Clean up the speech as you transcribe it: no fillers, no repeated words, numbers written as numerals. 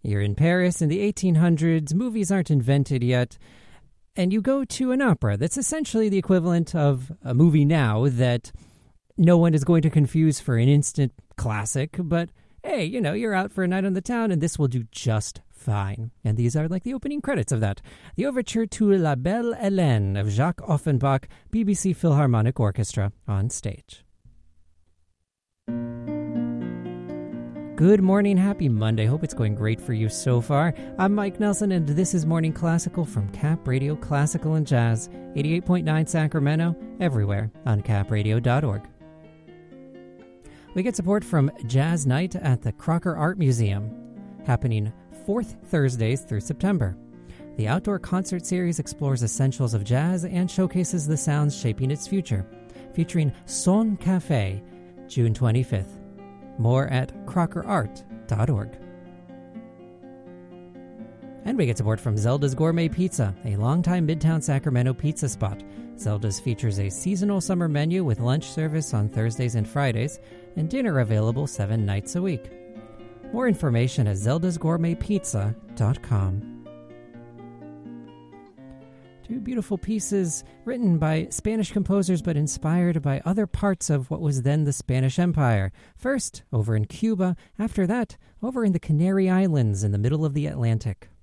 You're in Paris in the 1800s, movies aren't invented yet, and you go to an opera that's essentially the equivalent of a movie now that no one is going to confuse for an instant classic, but hey, you're out for a night on the town and this will do just fine. And these are like the opening credits of that. The Overture to La Belle Hélène of Jacques Offenbach, BBC Philharmonic Orchestra on stage. Good morning, happy Monday. Hope it's going great for you so far. I'm Mike Nelson, and this is Morning Classical from Cap Radio Classical and Jazz, 88.9 Sacramento, everywhere on capradio.org. We get support from Jazz Night at the Crocker Art Museum, happening 4th Thursdays through September. The outdoor concert series explores essentials of jazz and showcases the sounds shaping its future, featuring Son Café, June 25th. More at crockerart.org. And we get support from Zelda's Gourmet Pizza, a longtime Midtown Sacramento pizza spot. Zelda's features a seasonal summer menu with lunch service on Thursdays and Fridays, and dinner available 7 nights a week. More information at zeldasgourmetpizza.com. Two beautiful pieces written by Spanish composers but inspired by other parts of what was then the Spanish Empire. First, over in Cuba. After that, over in the Canary Islands in the middle of the Atlantic.